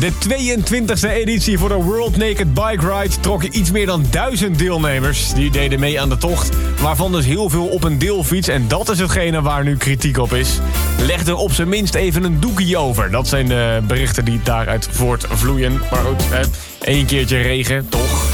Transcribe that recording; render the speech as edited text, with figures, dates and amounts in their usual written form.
De 22e editie voor de World Naked Bike Ride trok iets meer dan 1000 deelnemers. Die deden mee aan de tocht, waarvan dus heel veel op een deelfiets. En dat is hetgene waar nu kritiek op is. Leg er op zijn minst even een doekie over. Dat zijn de berichten die daaruit voortvloeien. Maar goed, 1 keertje regen, toch?